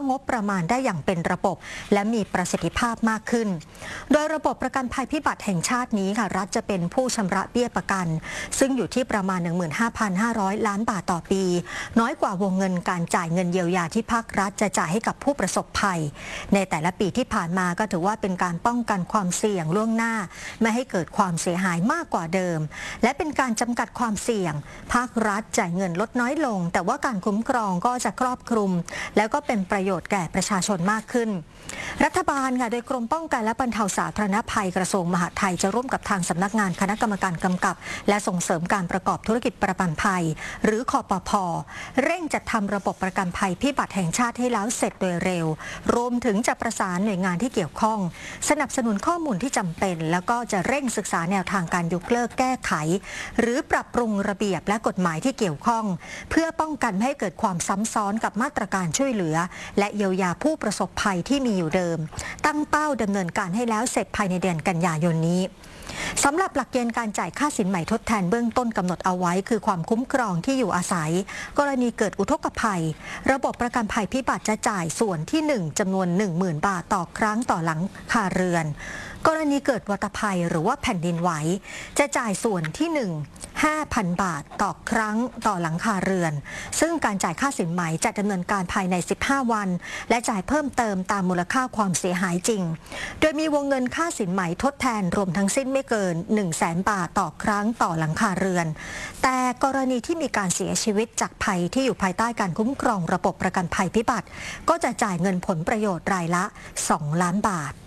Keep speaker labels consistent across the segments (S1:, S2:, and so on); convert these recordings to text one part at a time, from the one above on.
S1: งบประมาณได้อย่างเป็นระบบและมีประสิทธิภาพมากขึ้นโดยระบบประกันภัยพิบัติแห่งชาตินี้ค่ะรัฐจะเป็นผู้ชำระเบี้ยประกันซึ่งอยู่ที่ประมาณ 15,500 ล้านบาทต่อปีน้อยกว่าวงเงินการจ่ายเงินเยียวยาที่ภาครัฐจะจ่ายให้กับผู้ประสบภัยในแต่ละปีที่ผ่านมาก็ถือว่าเป็นการป้องกันความเสี่ยงล่วงหน้าไม่ให้เกิดความเสียหายมากกว่าเดิมและเป็นการจำกัดความเสี่ยงภาครัฐจ่ายเงินลดน้อยลงแต่ว่าการคุ้มครองก็จะครอบคลุมแล้วก็เป็นประโยชน์แก่ประชาชนมากขึ้นรัฐบาลค่ะโดยกรมป้องกันและบรรเทาสาธารณภัยกระทรวงมหาดไทยจะร่วมกับทางสำนักงานคณะกรรมการกำกับและส่งเสริมการประกอบธุรกิจประกันภัยหรือคปภ.เร่งจัดทำระบบประกันภัยพิบัติแห่งชาติให้แล้วเสร็จโดยเร็วรวมถึงจะประสานหน่วยงานที่เกี่ยวข้องสนับสนุนข้อมูลที่จำเป็นแล้วก็จะเร่งศึกษาแนวทางการยกเลิกแก้ไขหรือปรับปรุงระเบียบและกฎหมายที่เกี่ยวข้องเพื่อป้องกันไม่ให้เกิดความซ้ำซ้อนกับมาตรการช่วยเหลือและเยียวยาผู้ประสบภัยที่มีอยู่เดิมตั้งเป้าดำเนินการให้แล้วเสร็จภายในเดือนกันยายนนี้สำหรับหลักเกณฑ์การจ่ายค่าสินใหม่ทดแทนเบื้องต้นกำหนดเอาไว้คือความคุ้มครองที่อยู่อาศัยกรณีเกิดอุทกภัยระบบประกันภัยพิบัติจะจ่ายส่วนที่ 1จำนวน 10,000 บาทต่อครั้งต่อหลังคาเรือนกรณีเกิดวัตภัยหรือว่าแผ่นดินไหวจะจ่ายส่วนที่ 5,000 บาทต่อครั้งต่อหลังคาเรือนซึ่งการจ่ายค่าสินไหมจะดำเนินการภายใน15วันและจ่ายเพิ่มเติมตามมูลค่าความเสียหายจริงโดยมีวงเงินค่าสินไหมทดแทนรวมทั้งสิ้นไม่เกิน 100,000 บาทต่อครั้งต่อหลังคาเรือนแต่กรณีที่มีการเสียชีวิตจากภัยที่อยู่ภายใต้การคุ้มครองระบบประกันภัยพิบัติก็จะจ่ายเงินผลประโยชน์รายละ2 ล้านบาท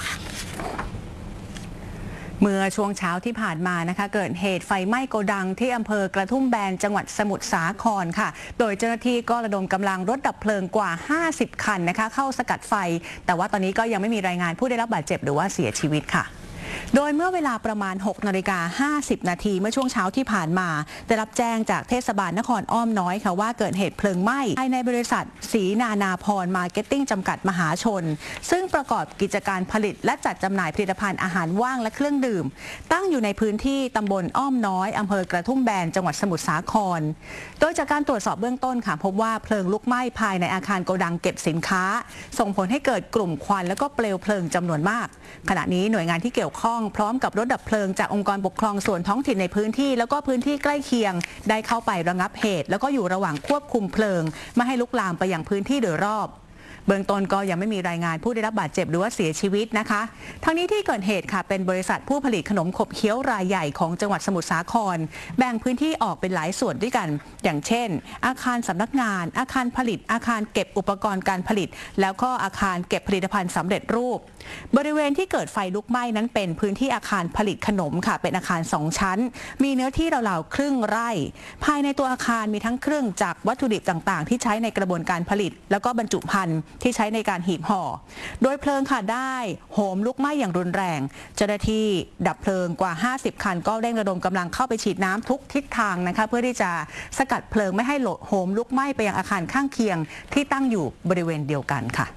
S2: เมื่อช่วงเช้าที่ผ่านมานะคะเกิดเหตุไฟไหม้โกดังที่อำเภอกระทุ่มแบนจังหวัดสมุทรสาครค่ะโดยเจ้าหน้าที่ก็ระดมกำลังรถดับเพลิงกว่า50คันนะคะเข้าสกัดไฟแต่ว่าตอนนี้ก็ยังไม่มีรายงานผู้ได้รับบาดเจ็บหรือว่าเสียชีวิตค่ะโดยเมื่อเวลาประมาณ 6:50 น.เมื่อช่วงเช้าที่ผ่านมาได้รับแจ้งจากเทศบาลนครอ้อมน้อยค่ะว่าเกิดเหตุเพลิงไหม้ภายในบริษัทศรีนานาพรมาร์เก็ตติ้งจำกัดมหาชนซึ่งประกอบกิจการผลิตและจัดจำหน่ายผลิตภัณฑ์อาหารว่างและเครื่องดื่มตั้งอยู่ในพื้นที่ตำบลอ้อมน้อยอำเภอกระทุ่มแบนจังหวัดสมุทรสาครโดยจากการตรวจสอบเบื้องต้นค่ะพบว่าเพลิงลุกไหม้ภายในอาคารโกดังเก็บสินค้าส่งผลให้เกิดกลุ่มควันและก็เปลวเพลิงจำนวนมากขณะนี้หน่วยงานที่เกี่ยวข้องพร้อมกับรถดับเพลิงจากองค์กรปกครองส่วนท้องถิ่นในพื้นที่แล้วก็พื้นที่ใกล้เคียงได้เข้าไประงับเหตุแล้วก็อยู่ระหว่างควบคุมเพลิงไม่ให้ลุกลามไปยังพื้นที่โดยรอบเบื้องต้นก็ยังไม่มีรายงานผู้ได้รับบาดเจ็บหรือว่าเสียชีวิตนะคะทั้งนี้ที่เกิดเหตุค่ะเป็นบริษัทผู้ผลิตขนมขบเคี้ยวรายใหญ่ของจังหวัดสมุทรสาครแบ่งพื้นที่ออกเป็นหลายส่วนด้วยกันอย่างเช่นอาคารสำนักงานอาคารผลิตอาคารเก็บอุปกรณ์การผลิตแล้วก็อาคารเก็บผลิตภัณฑ์สำเร็จรูปบริเวณที่เกิดไฟลุกไหม้นั้นเป็นพื้นที่อาคารผลิตขนมค่ะเป็นอาคาร2ชั้นมีเนื้อที่ราวๆครึ่งไร่ภายในตัวอาคารมีทั้งเครื่องจักรวัตถุดิบต่างๆที่ใช้ในกระบวนการผลิตแล้วก็บรรจุภัณฑ์ที่ใช้ในการหีบห่อโดยเพลิงค่ะได้โหมลุกไหม้อย่างรุนแรงเจ้าหน้าที่ดับเพลิงกว่า50คันก็เร่งระดมกำลังเข้าไปฉีดน้ำทุกทิศทางนะคะเพื่อที่จะสกัดเพลิงไม่ให้โหมลุกไหม้ไปยังอาคารข้างเคียงที่ตั้งอยู่บริเวณเดียวกันค่ะ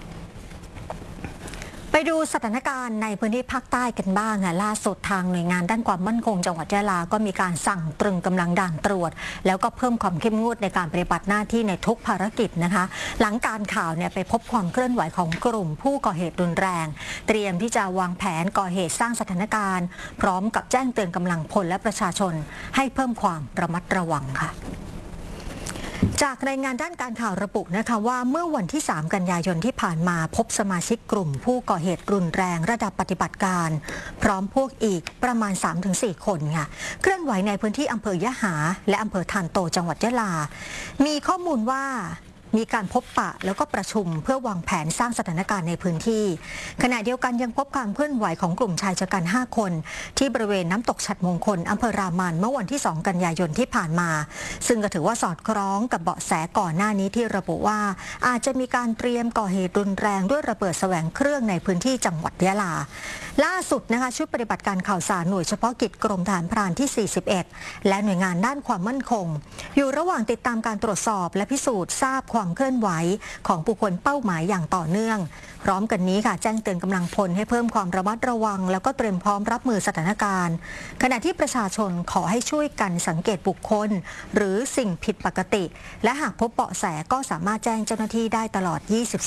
S1: ไปดูสถานการณ์ในพื้นที่ภาคใต้กันบ้างล่าสุดทางหน่วยงานด้านความมั่นคงจังหวัดยะลาก็มีการสั่งตรึงกำลังด่านตรวจแล้วก็เพิ่มความเข้มงวดในการปฏิบัติหน้าที่ในทุกภารกิจนะคะหลังการข่าวไปพบความเคลื่อนไหวของกลุ่มผู้ก่อเหตุรุนแรงเตรียมที่จะวางแผนก่อเหตุสร้างสถานการณ์พร้อมกับแจ้งเตือนกำลังพลและประชาชนให้เพิ่มความระมัดระวังค่ะจากรายงานด้านการข่าวระบุนะคะว่าเมื่อวันที่ 3 กันยายนที่ผ่านมาพบสมาชิกกลุ่มผู้ก่อเหตุรุนแรงระดับปฏิบัติการพร้อมพวกอีกประมาณ 3-4 คนค่ะเคลื่อนไหวในพื้นที่อำเภอยะหาและอำเภอธารโตจังหวัดยะลามีข้อมูลว่ามีการพบปะแล้วก็ประชุมเพื่อวางแผนสร้างสถานการณ์ในพื้นที่ขณะเดียวกันยังพบความเคลื่อนไหวของกลุ่มชายชะกัน5คนที่บริเวณน้ำตกฉัตรมงคลอำเภอรามันเมื่อวันที่ 2 กันยายนที่ผ่านมาซึ่งก็ถือว่าสอดคล้องกับเบาะแสก่อนหน้านี้ที่ระบุว่าอาจจะมีการเตรียมก่อเหตุรุนแรงด้วยระเบิดแสวงเครื่องในพื้นที่จังหวัดยะลาล่าสุดนะคะชุดปฏิบัติการข่าวสารหน่วยเฉพาะกิจกรมทหารพรานที่ 41และหน่วยงานด้านความมั่นคงอยู่ระหว่างติดตามการตรวจสอบและพิสูจน์ทราบความเคลื่อนไหวของบุคคลเป้าหมายอย่างต่อเนื่องพร้อมกันนี้ค่ะแจ้งเตือนกำลังพลให้เพิ่มความระมัดระวังแล้วก็เตรียมพร้อมรับมือสถานการณ์ขณะที่ประชาชนขอให้ช่วยกันสังเกตบุคคลหรือสิ่งผิดปกติและหากพบเบาะแสก็สามารถแจ้งเจ้าหน้าที่ได้ตลอด